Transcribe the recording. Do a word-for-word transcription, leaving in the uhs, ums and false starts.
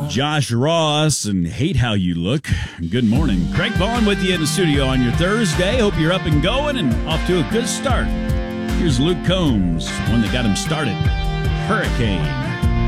Josh Ross and Hate How You Look. Good morning. Craig Vaughn with you in the studio on your Thursday. Hope you're up and going and off to a good start. Here's Luke Combs, one that got him started. Hurricane.